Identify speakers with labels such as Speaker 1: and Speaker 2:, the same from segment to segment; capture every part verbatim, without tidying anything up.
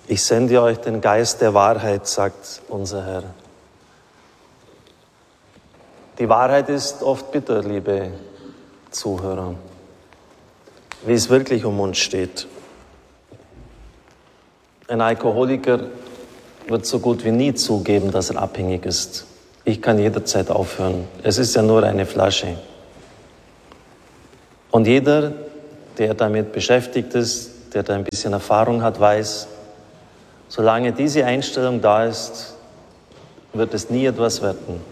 Speaker 1: Ich sende euch den Geist der Wahrheit, sagt unser Herr. Die Wahrheit ist oft bitter, liebe Zuhörer, wie es wirklich um uns steht. Ein Alkoholiker wird so gut wie nie zugeben, dass er abhängig ist. Ich kann jederzeit aufhören. Es ist ja nur eine Flasche. Und jeder, der damit beschäftigt ist, der da ein bisschen Erfahrung hat, weiß, solange diese Einstellung da ist, wird es nie etwas werden.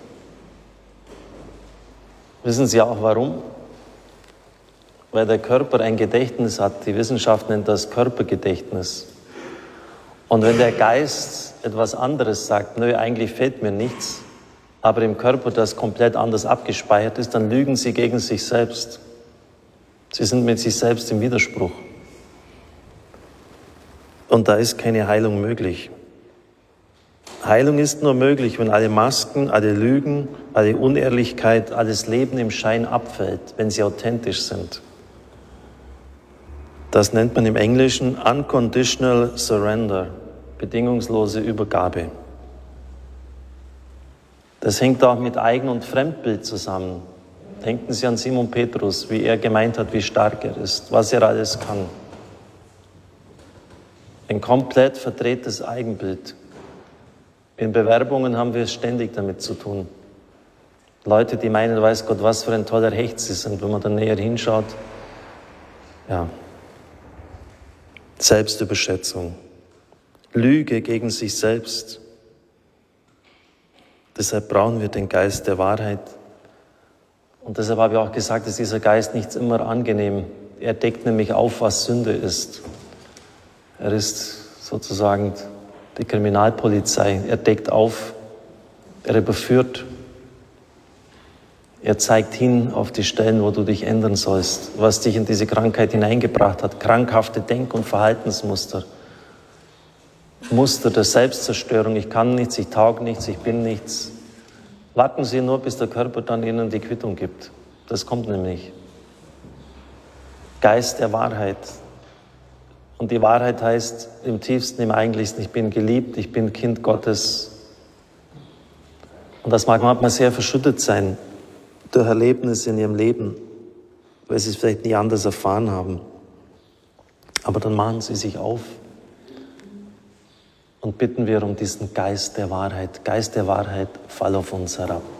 Speaker 1: Wissen Sie auch warum? Weil der Körper ein Gedächtnis hat. Die Wissenschaft nennt das Körpergedächtnis. Und wenn der Geist etwas anderes sagt, nö, eigentlich fehlt mir nichts, aber im Körper das komplett anders abgespeichert ist, dann lügen Sie gegen sich selbst. Sie sind mit sich selbst im Widerspruch. Und da ist keine Heilung möglich. Heilung ist nur möglich, wenn alle Masken, alle Lügen, alle Unehrlichkeit, alles Leben im Schein abfällt, wenn sie authentisch sind. Das nennt man im Englischen Unconditional Surrender, bedingungslose Übergabe. Das hängt auch mit Eigen- und Fremdbild zusammen. Denken Sie an Simon Petrus, wie er gemeint hat, wie stark er ist, was er alles kann. Ein komplett verdrehtes Eigenbild. In Bewerbungen haben wir es ständig damit zu tun. Leute, die meinen, weiß Gott, was für ein toller Hecht sie sind, wenn man dann näher hinschaut. Ja. Selbstüberschätzung. Lüge gegen sich selbst. Deshalb brauchen wir den Geist der Wahrheit. Und deshalb habe ich auch gesagt, dass dieser Geist nicht immer angenehm. Er deckt nämlich auf, was Sünde ist. Er ist sozusagen die Kriminalpolizei. Er deckt auf, er überführt. Er zeigt hin auf die Stellen, wo du dich ändern sollst, was dich in diese Krankheit hineingebracht hat. Krankhafte Denk- und Verhaltensmuster. Muster der Selbstzerstörung. Ich kann nichts, ich taug nichts, ich bin nichts. Warten Sie nur, bis der Körper dann Ihnen die Quittung gibt. Das kommt nämlich. Geist der Wahrheit. Und die Wahrheit heißt im tiefsten, im eigentlichsten, ich bin geliebt, ich bin Kind Gottes. Und das mag manchmal sehr verschüttet sein durch Erlebnisse in ihrem Leben, weil sie es vielleicht nie anders erfahren haben. Aber dann machen Sie sich auf und bitten wir um diesen Geist der Wahrheit. Geist der Wahrheit, fall auf uns herab.